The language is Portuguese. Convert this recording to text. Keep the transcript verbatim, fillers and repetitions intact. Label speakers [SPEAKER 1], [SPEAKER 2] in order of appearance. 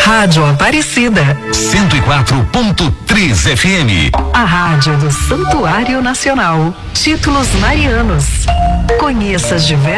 [SPEAKER 1] Rádio Aparecida.
[SPEAKER 2] cento e quatro ponto três F M.
[SPEAKER 1] A rádio do Santuário Nacional. Títulos marianos. Conheça as diversas